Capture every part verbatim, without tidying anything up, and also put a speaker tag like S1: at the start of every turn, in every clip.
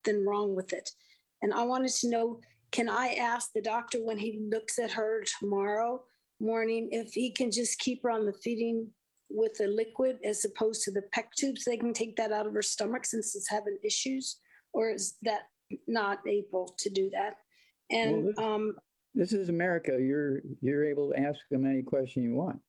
S1: something wrong with it. And I wanted to know, can I ask the doctor when he looks at her tomorrow morning if he can just keep her on the feeding with the liquid as opposed to the PEC tubes? They can take that out of her stomach since it's having issues, or is that not able to do that? And
S2: well, this,
S1: um,
S2: this is America. You're you're able to ask them any question you want.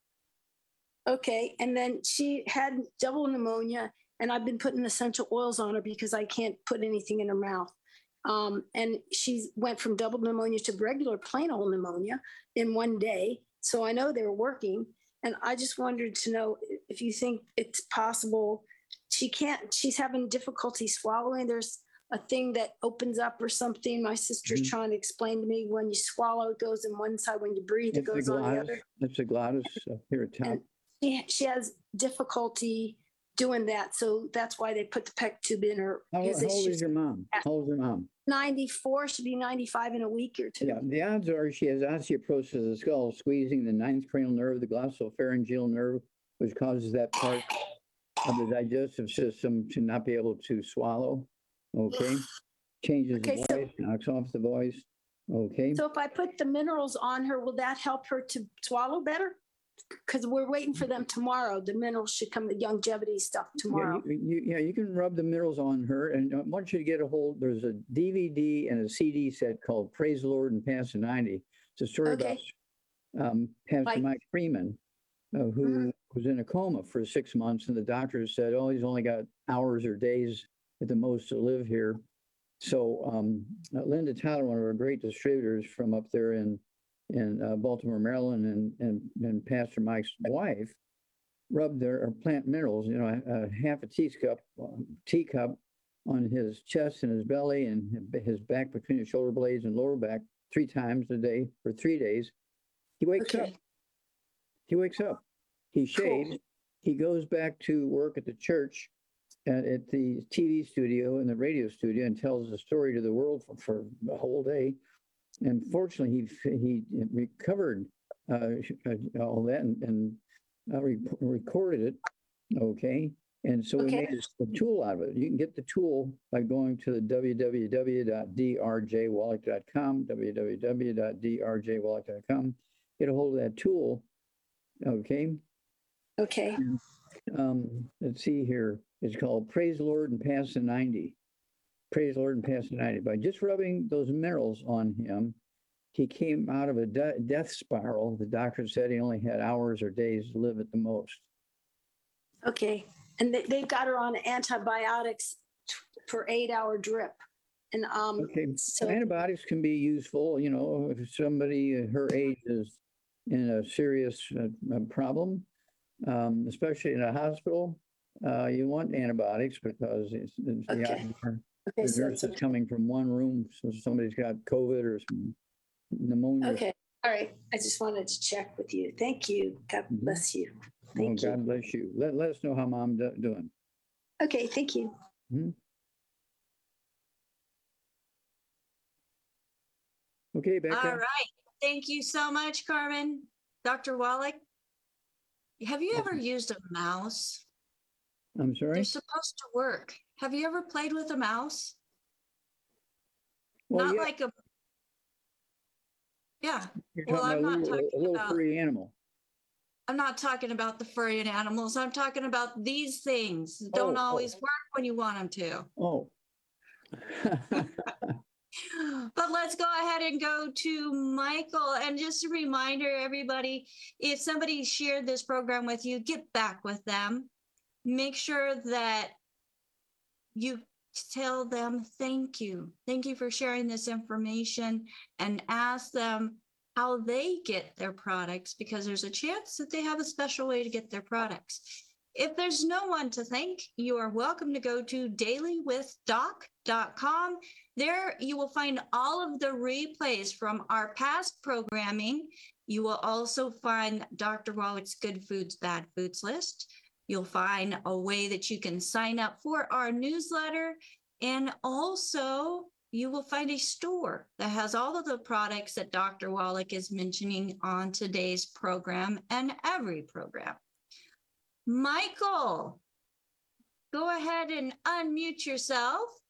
S1: okay. And then she had double pneumonia, and I've been putting essential oils on her because I can't put anything in her mouth. Um, and she went from double pneumonia to regular plain old pneumonia in one day. So I know they're working. And I just wanted to know if you think it's possible. She can't, she's having difficulty swallowing. There's a thing that opens up or something. My sister's mm-hmm. trying to explain to me, when you swallow, it goes in one side. When you breathe,
S2: it's
S1: it goes on the other.
S2: It's a glottis uh, here at top.
S1: And she, she has difficulty doing that. So that's why they put the PEC tube in her.
S2: How, how old is your mom? How old is your mom?
S1: ninety-four, should be ninety-five in a week or two.
S2: Yeah, the odds are she has osteoporosis of the skull, squeezing the ninth cranial nerve, the glossopharyngeal nerve, which causes that part of the digestive system to not be able to swallow. Okay. Changes okay, the voice, so, knocks off the voice. Okay.
S1: So if I put the minerals on her, will that help her to swallow better? Because we're waiting for them tomorrow. The minerals should come, the longevity stuff tomorrow.
S2: Yeah, you, you, yeah, you can rub the minerals on her. And I want you to get a hold, there's a D V D and a C D set called Praise the Lord and Past the ninety. It's a story okay. about um, Pastor like, Mike Freeman, uh, who mm-hmm. was in a coma for six months. And the doctors said, oh, he's only got hours or days at the most to live here. So um, uh, Linda Tyler, one of our great distributors from up there in in uh, Baltimore, Maryland, and, and and Pastor Mike's wife rubbed their or plant minerals, you know, a, a half a teacup, um, teacup on his chest and his belly and his back between his shoulder blades and lower back three times a day for three days. He wakes okay. up. He wakes up. He shaves. Cool. He goes back to work at the church, at, at the T V studio and the radio studio, and tells the story to the world for, for the whole day. And fortunately, he he recovered uh, all that and, and uh, re- recorded it. Okay. And so okay. we made a tool out of it. You can get the tool by going to the w w w dot d r j wallach dot com, w w w dot d r j wallach dot com. Get a hold of that tool. Okay.
S1: Okay.
S2: And, um, let's see here. It's called Praise the Lord and Past the ninety. Praise the Lord and Past the ninety. By just rubbing those minerals on him, he came out of a de- death spiral. The doctor said he only had hours or days to live at the most.
S1: Okay. And they, they got her on antibiotics for eight hour drip. And um,
S2: okay.
S1: So
S2: antibiotics can be useful. You know, if somebody her age is in a serious uh, problem, um, especially in a hospital, uh, you want antibiotics because it's, it's
S1: okay.
S2: the odds are
S1: okay,
S2: the nurse
S1: so,
S2: is coming from one room, so somebody's got COVID or some pneumonia.
S1: Okay. All right. I just wanted to check with you. Thank you. God mm-hmm. bless you. Thank
S2: oh,
S1: you.
S2: God bless you. Let, let us know how Mom's do- doing.
S1: Okay. Thank you.
S2: Mm-hmm. Okay, Becca.
S3: All right. Thank you so much, Carmen. Doctor Wallach, have you ever used a mouse?
S2: I'm sorry?
S3: They're supposed to work. Have you ever played with a mouse?
S2: Well,
S3: not
S2: yeah.
S3: like a, yeah.
S2: You're
S3: well, I'm not
S2: little,
S3: talking
S2: a little
S3: about,
S2: furry animal.
S3: I'm not talking about the furry animals. I'm talking about these things. Don't
S2: oh,
S3: always
S2: oh.
S3: work when you want them to.
S2: Oh.
S3: But let's go ahead and go to Michael. And just a reminder, everybody, if somebody shared this program with you, get back with them. Make sure that you tell them thank you. Thank you for sharing this information, and ask them how they get their products, because there's a chance that they have a special way to get their products. If there's no one to thank, you are welcome to go to daily with doc dot com. There you will find all of the replays from our past programming. You will also find Doctor Wallach's Good Foods, Bad Foods list. You'll find a way that you can sign up for our newsletter. And also you will find a store that has all of the products that Doctor Wallach is mentioning on today's program and every program. Michael, go ahead and unmute yourself